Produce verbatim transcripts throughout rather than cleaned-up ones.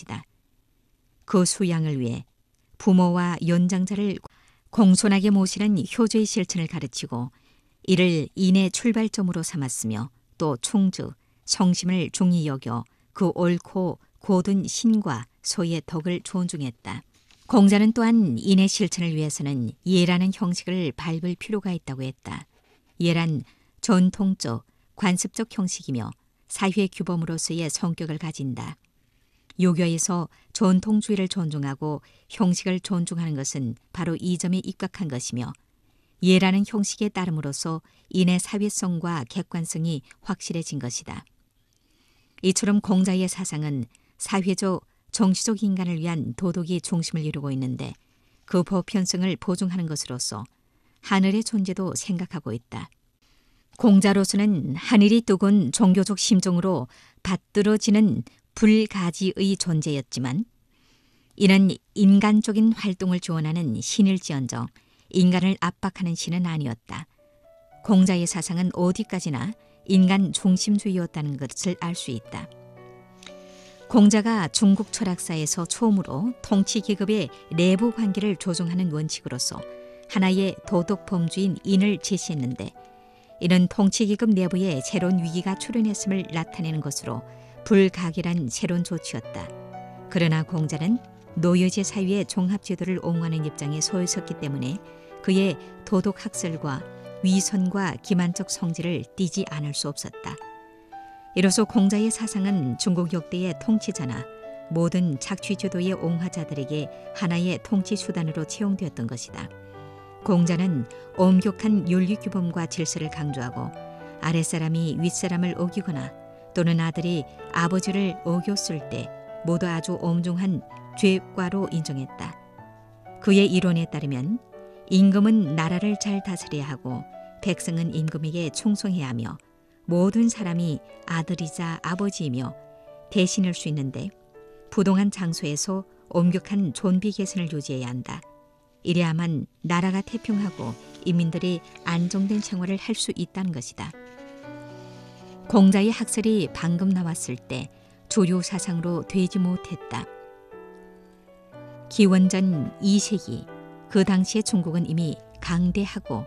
것이다. 그 수양을 위해 부모와 연장자를 공손하게 모시는 효주의 실천을 가르치고 이를 인의 출발점으로 삼았으며 또 충주, 성심을 중히 여겨 그 옳고 고든 신과 소의 덕을 존중했다. 공자는 또한 인의 실천을 위해서는 예라는 형식을 밟을 필요가 있다고 했다. 예란 전통적, 관습적 형식이며 사회 규범으로서의 성격을 가진다. 요교에서 전통주의를 존중하고 형식을 존중하는 것은 바로 이 점에 입각한 것이며 예라는 형식에 따름으로써 인의 사회성과 객관성이 확실해진 것이다. 이처럼 공자의 사상은 사회적, 정치적 인간을 위한 도덕이 중심을 이루고 있는데 그 보편성을 보증하는 것으로서 하늘의 존재도 생각하고 있다. 공자로서는 하늘이 뜨거운 종교적 심정으로 받들어지는 불가지의 존재였지만 이는 인간적인 활동을 지원하는 신일지언정 인간을 압박하는 신은 아니었다. 공자의 사상은 어디까지나 인간 중심주의였다는 것을 알 수 있다. 공자가 중국 철학사에서 처음으로 통치계급의 내부 관계를 조정하는 원칙으로서 하나의 도덕 범주인 인을 제시했는데 이는 통치계급 내부에 새로운 위기가 출현했음을 나타내는 것으로 불가결한 새로운 조치였다. 그러나 공자는 노예제 사회의 종합제도를 옹호하는 입장에 서 있었기 때문에 그의 도덕학설과 위선과 기만적 성질을 띠지 않을 수 없었다. 이로써 공자의 사상은 중국 역대의 통치자나 모든 착취제도의 옹화자들에게 하나의 통치 수단으로 채용되었던 것이다. 공자는 엄격한 윤리규범과 질서를 강조하고 아랫사람이 윗사람을 어기거나 또는 아들이 아버지를 어겼을 때 모두 아주 엄중한 죄과로 인정했다. 그의 이론에 따르면 임금은 나라를 잘 다스려야 하고 백성은 임금에게 충성해야 하며 모든 사람이 아들이자 아버지이며 대신일 수 있는데 부동한 장소에서 엄격한 존비 계승을 유지해야 한다. 이래야만 나라가 태평하고 인민들이 안정된 생활을 할 수 있다는 것이다. 공자의 학설이 방금 나왔을 때 주류 사상으로 되지 못했다. 기원전 이 세기 그 당시의 중국은 이미 강대하고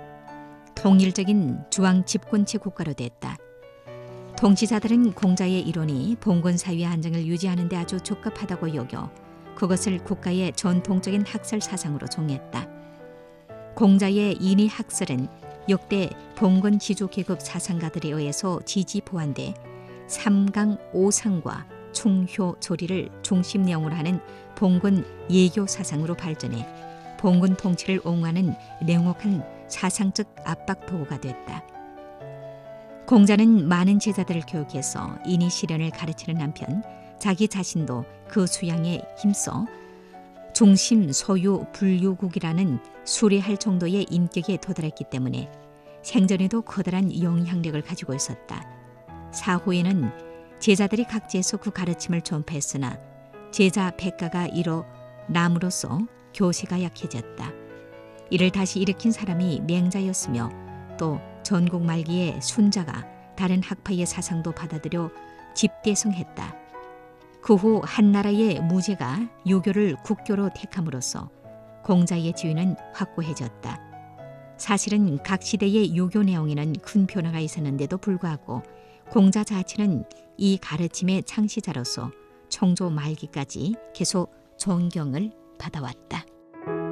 통일적인 주왕 집권체 국가로 됐다. 통치자들은 공자의 이론이 봉건 사회의 안정을 유지하는 데 아주 적합하다고 여겨 그것을 국가의 전통적인 학설 사상으로 정했다. 공자의 인의 학설은 역대 봉건 지주 계급 사상가들에 의해서 지지 보완돼 삼강 오상과 충효 조리를 중심 내용으로 하는 봉건 예교 사상으로 발전해 봉건 통치를 옹호하는 냉혹한 사상적 압박 도구가 됐다. 공자는 많은 제자들을 교육해서 인의 실현을 가르치는 한편 자기 자신도 그 수양에 힘써 중심 소유 불유국이라는 수리할 정도의 인격에 도달했기 때문에 생전에도 커다란 영향력을 가지고 있었다. 사후에는 제자들이 각지에서 그 가르침을 전파했으나 제자 백가가 일어남으로써 교세가 약해졌다. 이를 다시 일으킨 사람이 맹자였으며 또 전국 말기에 순자가 다른 학파의 사상도 받아들여 집대성했다. 그 후 한나라의 무제가 유교를 국교로 택함으로써 공자의 지위는 확고해졌다. 사실은 각 시대의 유교 내용에는 큰 변화가 있었는데도 불구하고 공자 자체는 이 가르침의 창시자로서 청조 말기까지 계속 존경을 받아왔다.